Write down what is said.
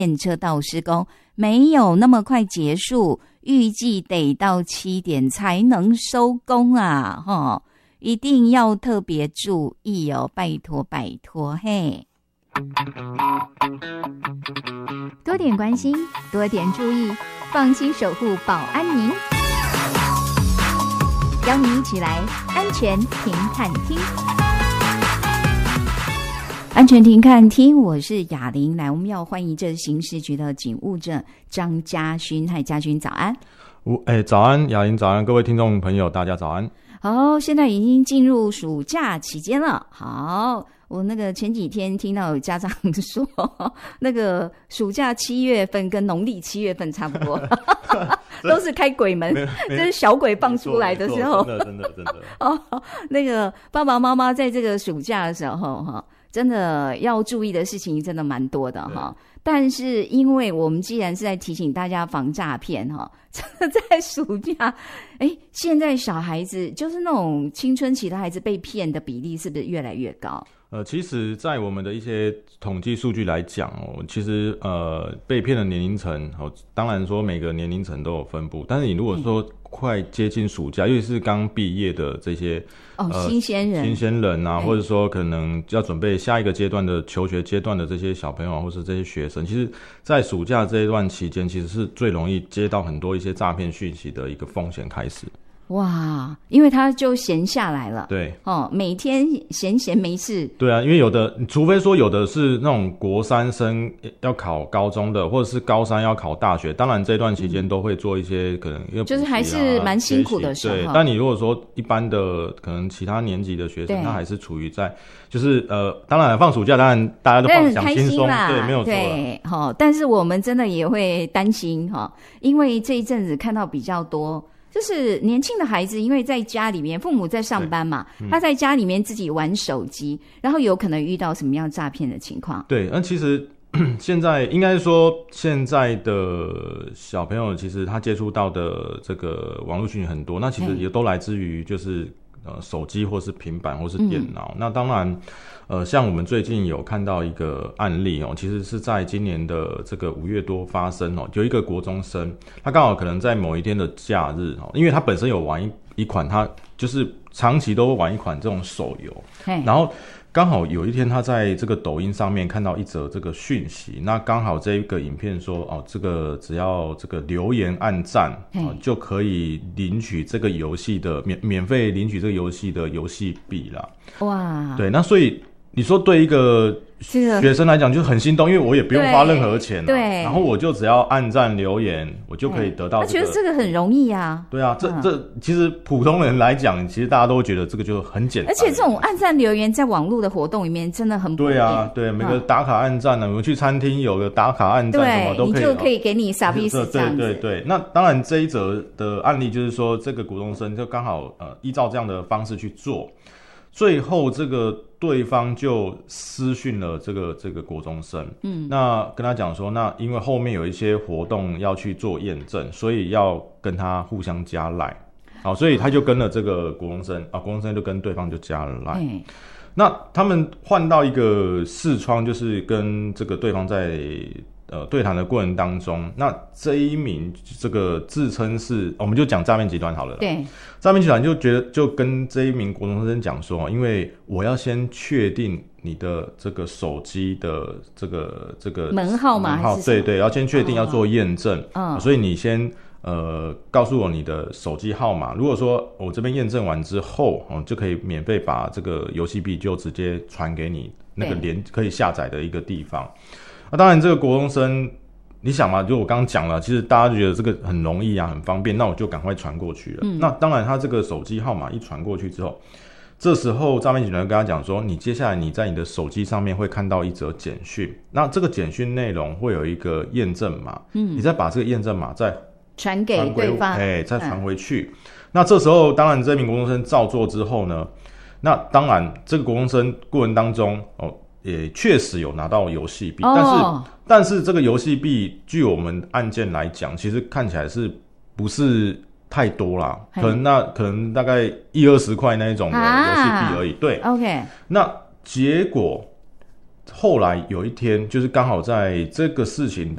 电车道施工没有那么快结束，预计得到7点才能收工啊，一定要特别注意哦，拜托拜托嘿。 多点关心，多点注意，放心守护保安您。邀您一起来安全停看厅。 安全停看厅，我是雅玲。来，我们要欢迎这刑事局的警务证张家勋。嗨，家勋早安。 早安，雅玲早安，各位听众朋友大家早安。 好，现在已经进入暑假期间了。好，我那个前几天听到有家长说，那个暑假7月份跟农历7月份差不多，都是开鬼门，这是小鬼放出来的时候。 真的。 那个爸爸妈妈在这个暑假的时候，真的要注意的事情真的蛮多的哈。但是因为我们既然是在提醒大家防诈骗哈，真的在暑假，现在小孩子就是那种青春期的孩子被骗的比例是不是越来越高？ 其实在我们的一些统计数据来讲其实被骗的年龄层当然说每个年龄层都有分布，但是你如果说快接近暑假，尤其是刚毕业的这些新鲜人啊，或者说可能要准备下一个阶段的求学阶段的这些小朋友或是这些学生，其实在暑假这一段期间其实是最容易接到很多一些诈骗讯息的一个风险开始。 哇，因为他就闲下来了， 对， 每天闲没事， 对啊，因为有的，除非说有的是那种国3生要考高中的，或者是高3要考大学，当然这段期间都会做一些可能就是还是蛮辛苦的时候。 对，但你如果说一般的可能其他年级的学生，他还是处于在就是当然放暑假，当然大家都想轻松，对，没有错。 对，但是我们真的也会担心因为这一阵子看到比较多。就是年轻的孩子，因为在家里面，父母在上班嘛，他在家里面自己玩手机，然后有可能遇到什么样诈骗的情况？ 对，那其实现在应该说，现在的小朋友其实他接触到的这个网络讯息很多，那其实也都来自于就是手机或是平板或是电脑。那当然。像我们最近有看到一个案例其实是在今年的这个5月多发生有一个国中生，他刚好可能在某一天的假日因为他本身有玩一款，他就是长期都会玩一款这种手游，然后刚好有一天他在这个抖音上面看到一则这个讯息，那刚好这个影片说这个只要这个留言按赞就可以领取这个游戏的免费领取这个游戏的游戏币啦。哇，对，那所以你说对一个学生来讲就很心动，因为我也不用花任何钱对，然后我就只要按赞留言，我就可以得到他觉得这个很容易啊。 对啊，这其实普通人来讲，其实大家都觉得这个就很简单。 而且这种按赞留言在网络的活动里面真的很普遍。 对啊，对，每个打卡按赞我们去餐厅有个打卡按赞什么都可以， 你就可以给你service这样子。 对，那当然这一则的案例就是说，这个国中生就刚好依照这样的方式去做。最后这个对方就私讯了这个国中生，那跟他讲说，那因为后面有一些活动要去做验证，所以要跟他互相加 LINE， 好，所以他就跟了这个国中生国中生就跟对方就加了 LINE，那他们换到一个视窗，就是跟这个对方在对谈的过程当中，那这一名这个自称是，我们就讲诈骗集团好了。 对， 诈骗集团就跟这一名国中生讲说，因为我要先确定你的这个手机的这个门号嘛， 对，要先确定要做验证，所以你先告诉我你的手机号码。如果说我这边验证完之后，就可以免费把这个游戏币就直接传给你那个可以下载的一个地方。那当然这个国中生你想嘛，就我刚刚讲了，其实大家觉得这个很容易啊，很方便，那我就赶快传过去了。那当然他这个手机号码一传过去之后，这时候诈骗集团跟他讲说，你接下来你在你的手机上面会看到一则简讯，那这个简讯内容会有一个验证码，你再把这个验证码再传给对方， 再传回去。那这时候当然这名国中生照做之后呢，那当然这个国中生过程当中也确实有拿到游戏币，但是这个游戏币据我们案件来讲，其实看起来是不是太多啦？可能大概10-20块那一种的游戏币而已。对 ，OK。 那结果后来有一天，就是刚好在这个事情